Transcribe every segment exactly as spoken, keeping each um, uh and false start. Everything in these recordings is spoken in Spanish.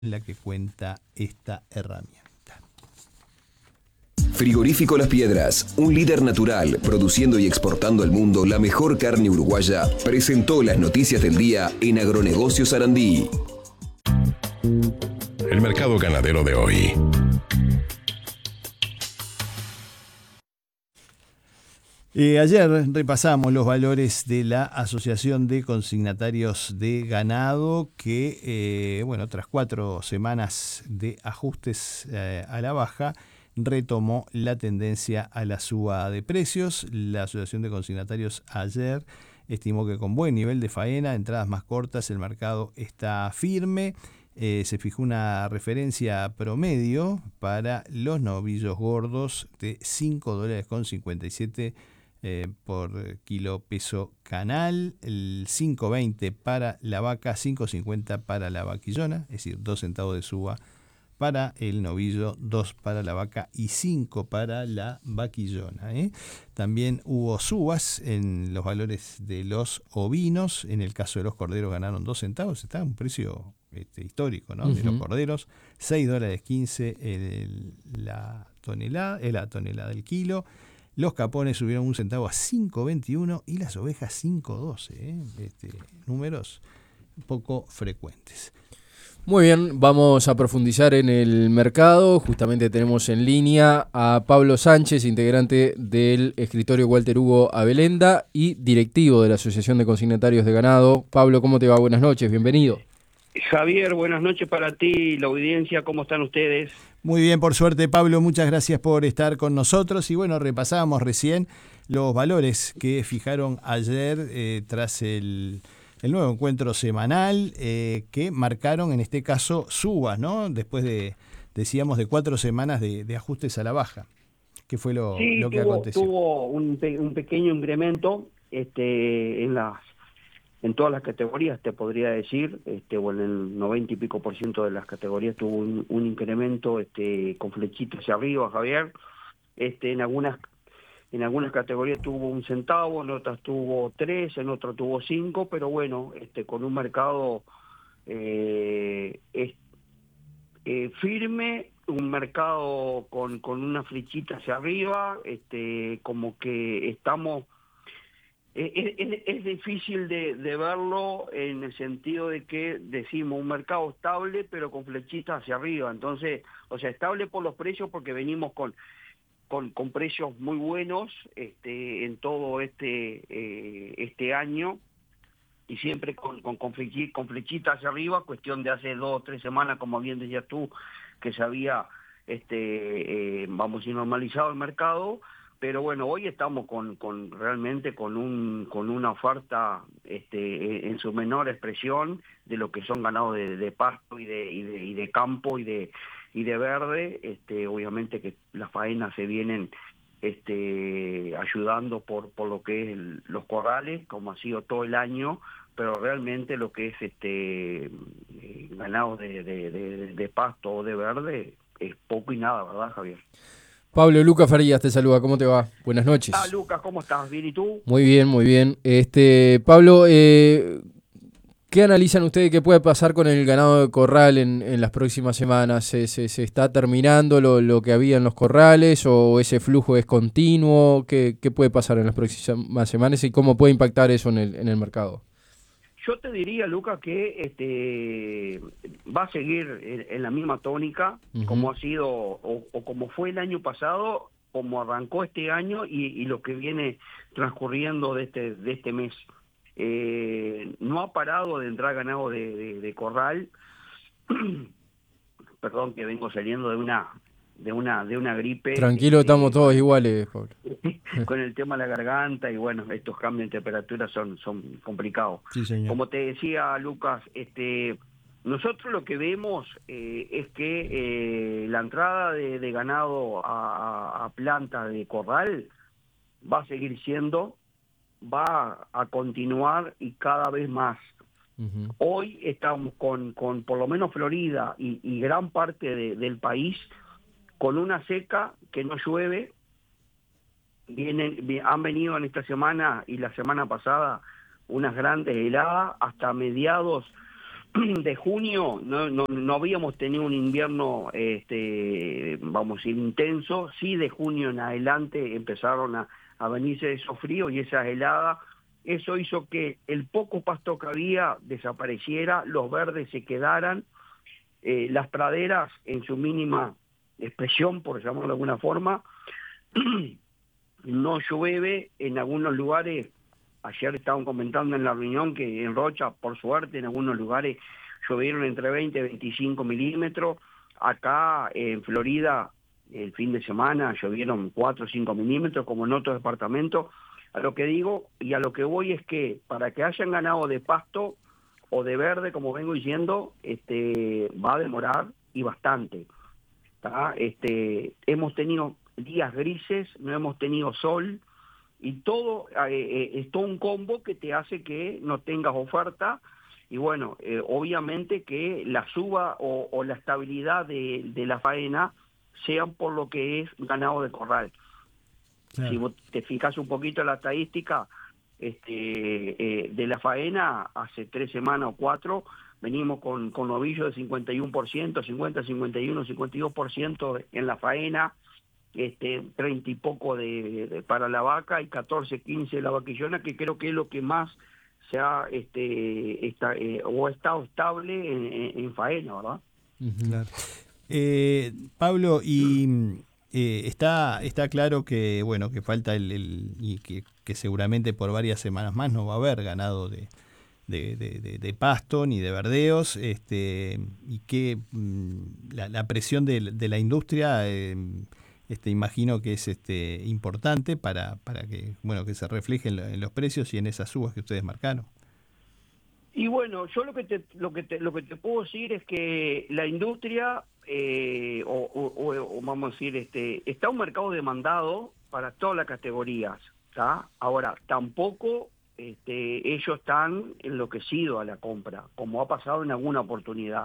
la que cuenta esta herramienta. Frigorífico Las Piedras, un líder natural, produciendo y exportando al mundo la mejor carne uruguaya, presentó las noticias del día en Agronegocios Sarandí. El mercado ganadero de hoy. Eh, ayer repasamos los valores de la Asociación de Consignatarios de Ganado que, eh, bueno, tras cuatro semanas de ajustes eh, a la baja, retomó la tendencia a la suba de precios. La Asociación de Consignatarios ayer estimó que con buen nivel de faena, entradas más cortas, el mercado está firme. Eh, se fijó una referencia promedio para los novillos gordos de cinco dólares con cincuenta y siete Eh, por kilo peso canal, el cinco veinte para la vaca, cinco cincuenta para la vaquillona, es decir, dos centavos de suba para el novillo, dos para la vaca y cinco para la vaquillona. ¿eh? También hubo subas en los valores de los ovinos, en el caso de los corderos ganaron dos centavos, está a un precio este, histórico, ¿no? Uh-huh. De los corderos, seis dólares quince el, la tonelada, eh, la tonelada del kilo. Los capones subieron un centavo a cinco veintiuno y las ovejas cinco doce, ¿eh? este, números poco frecuentes. Muy bien, vamos a profundizar en el mercado. Justamente tenemos en línea a Pablo Sánchez, integrante del escritorio Walter Hugo Abelenda y directivo de la Asociación de Consignatarios de Ganado. Pablo, ¿cómo te va? Buenas noches, bienvenido. Javier, buenas noches para ti y la audiencia, ¿cómo están ustedes? Muy bien, por suerte, Pablo, muchas gracias por estar con nosotros. Y bueno, repasábamos recién los valores que fijaron ayer eh, tras el, el nuevo encuentro semanal, eh, que marcaron en este caso subas, ¿no? Después de, decíamos, de cuatro semanas de, de ajustes a la baja. ¿Qué fue lo, sí, lo que tuvo, aconteció? tuvo un, un pequeño incremento este, en las en todas las categorías, te podría decir, este, o en el noventa y pico por ciento de las categorías tuvo un, un incremento este, con flechitas hacia arriba, Javier. Este, en algunas en algunas categorías tuvo un centavo, en otras tuvo tres, en otras tuvo cinco, pero bueno, este, con un mercado eh, es, eh, firme, un mercado con, con una flechita hacia arriba, este, como que estamos... Es, es, es difícil de, de verlo en el sentido de que decimos un mercado estable pero con flechitas hacia arriba, entonces, o sea, estable por los precios porque venimos con con, con precios muy buenos este, en todo este eh, este año y siempre con, con, con, flechita, con flechitas hacia arriba, cuestión de hace dos o tres semanas, como bien decías tú, que se había, este, eh, vamos a decir, normalizado el mercado. Pero bueno, hoy estamos con, con realmente con un con una oferta este, en su menor expresión de lo que son ganados de, de pasto y de, y de y de campo y de y de verde. Este, obviamente que las faenas se vienen este, ayudando por por lo que es el, los corrales, como ha sido todo el año, pero realmente lo que es este eh, ganado de, de, de, de pasto o de verde es poco y nada, ¿verdad, Javier? Pablo, Lucas Farías te saluda, ¿cómo te va? Buenas noches. Ah, Lucas, ¿cómo estás? ¿Bien y tú? Muy bien, muy bien. Este, Pablo, eh, ¿qué analizan ustedes que puede pasar con el ganado de corral en, en las próximas semanas? ¿Se, se, se está terminando lo, lo que había en los corrales o ese flujo es continuo? ¿Qué, qué puede pasar en las próximas semanas y cómo puede impactar eso en el, en el mercado? Yo te diría, Lucas, que este va a seguir en, en la misma tónica, uh-huh, como ha sido, o, o como fue el año pasado, como arrancó este año y, y lo que viene transcurriendo de este, de este mes. Eh, no ha parado de entrar ganado de, de, de corral. Perdón que vengo saliendo de una de una de una gripe. Tranquilo, este, estamos todos iguales, Pablo. Con el tema de la garganta y bueno, estos cambios de temperatura son son complicados. Sí, señor. Como te decía, Lucas, este nosotros lo que vemos eh, es que eh, la entrada de, de ganado a, a, a planta de corral va a seguir siendo, va a continuar y cada vez más. Uh-huh. Hoy estamos con, con por lo menos Florida y, y gran parte de, del país con una seca que no llueve. Vienen, han venido en esta semana y la semana pasada unas grandes heladas hasta mediados de junio no, no, no habíamos tenido un invierno, este, vamos a decir, intenso. Sí, de junio en adelante empezaron a, a venirse esos fríos y esas heladas. Eso hizo que el poco pasto que había desapareciera, los verdes se quedaran, eh, las praderas en su mínima expresión, por llamarlo de alguna forma. No llueve en algunos lugares. Ayer estaban comentando en la reunión que en Rocha, por suerte, en algunos lugares llovieron entre veinte y veinticinco milímetros. Acá en Florida, el fin de semana, llovieron cuatro o cinco milímetros, como en otros departamentos. A lo que digo y a lo que voy es que para que hayan ganado de pasto o de verde, como vengo diciendo, este, va a demorar y bastante. ¿Tá? Este, hemos tenido días grises, no hemos tenido sol, y todo eh, es todo un combo que te hace que no tengas oferta, y bueno, eh, obviamente que la suba o, o la estabilidad de, de la faena sean por lo que es ganado de corral. Claro. Si vos te fijas un poquito en la estadística este, eh, de la faena, hace tres semanas o cuatro, venimos con, con novillos de cincuenta y uno por ciento, cincuenta, cincuenta y uno, cincuenta y dos por ciento en la faena, este treinta y poco de, de para la vaca y catorce, quince de la vaquillona, que creo que es lo que más se ha este está, eh, o ha estado estable en, en, en faena, ¿verdad? Claro. Eh, Pablo, y eh, está está claro que bueno que falta el, el y que, que seguramente por varias semanas más no va a haber ganado de De, de, de, de pasto ni de verdeos, este, y que mmm, la, la presión de, de la industria eh, este, imagino que es este, importante para, para que bueno que se refleje en, en los precios y en esas subas que ustedes marcaron. Y bueno, yo lo que te, lo que te, lo que te puedo decir es que la industria, eh, o, o, o vamos a decir, este, está un mercado demandado para todas las categorías, ¿tá? Ahora, tampoco Este, ellos están enloquecidos a la compra, como ha pasado en alguna oportunidad.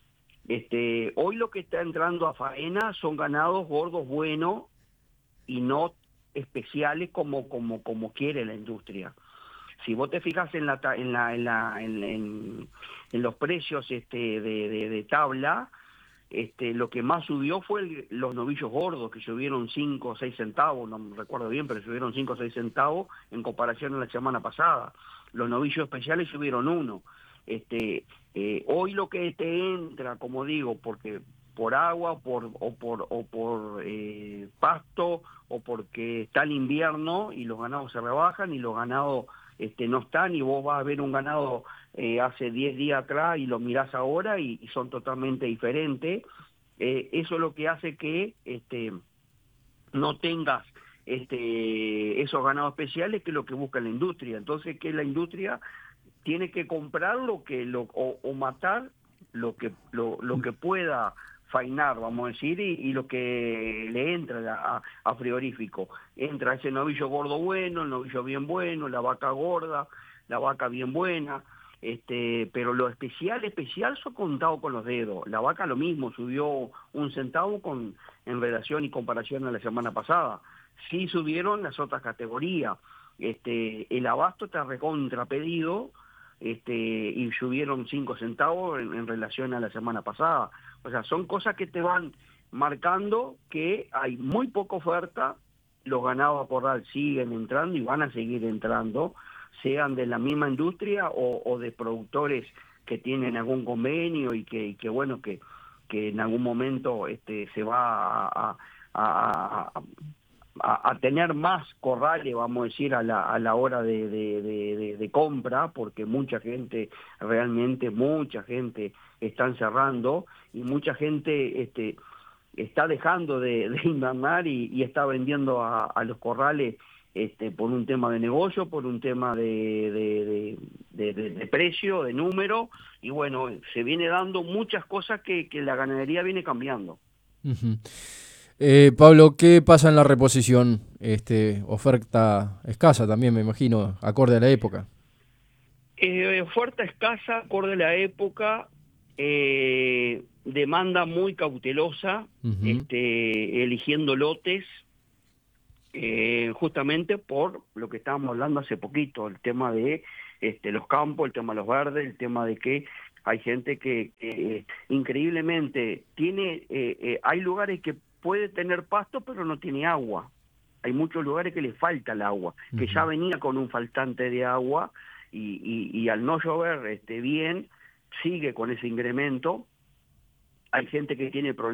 Este, hoy lo que está entrando a faena son ganados gordos buenos y no especiales como como como quiere la industria. Si vos te fijas en la en la en la en, en, en los precios este de, de, de tabla, este lo que más subió fue el, los novillos gordos, que subieron cinco o seis centavos, no me recuerdo bien, pero subieron cinco o seis centavos en comparación a la semana pasada. Los novillos especiales subieron uno. Este eh, hoy lo que te entra, como digo, porque por agua por o por o por eh, pasto o porque está el invierno y los ganados se rebajan y los ganados este no están, y vos vas a ver un ganado eh, hace diez días atrás y lo mirás ahora y, y son totalmente diferentes. Eh, eso es lo que hace que este no tengas este esos ganados especiales, que es lo que busca la industria. Entonces, que la industria tiene que comprar lo que lo o, o matar lo que lo, lo que pueda fainar, vamos a decir, y, y lo que le entra a, a frigorífico. Entra ese novillo gordo bueno, el novillo bien bueno, la vaca gorda, la vaca bien buena, este pero lo especial, especial, son contado con los dedos. La vaca lo mismo, subió un centavo con en relación y comparación a la semana pasada. Sí subieron las otras categorías. Este el abasto está recontrapedido, este y subieron cinco centavos en, en relación a la semana pasada. O sea, son cosas que te van marcando que hay muy poca oferta, los ganados a corral siguen entrando y van a seguir entrando, sean de la misma industria o, o de productores que tienen algún convenio y que, y que bueno, que, que en algún momento este se va a, a, a, a, a tener más corrales, vamos a decir, a la, a la hora de, de, de, de compra, porque mucha gente, realmente mucha gente están cerrando y mucha gente este está dejando de, de invernar y, y está vendiendo a, a los corrales este por un tema de negocio, por un tema de, de, de, de, de precio, de número, y bueno, se viene dando muchas cosas que, que la ganadería viene cambiando. Uh-huh. Eh, Pablo, ¿qué pasa en la reposición? Este, oferta escasa también, me imagino, acorde a la época. Eh, oferta escasa, acorde a la época, eh, demanda muy cautelosa, uh-huh. este, eligiendo lotes, eh, justamente por lo que estábamos hablando hace poquito, el tema de este, los campos, el tema de los verdes, el tema de que hay gente que, que increíblemente tiene, eh, eh, hay lugares que puede tener pasto pero no tiene agua. Hay muchos lugares que le falta el agua, que uh-huh. ya venía con un faltante de agua y, y, y al no llover este, bien, sigue con ese incremento. Hay gente que tiene problemas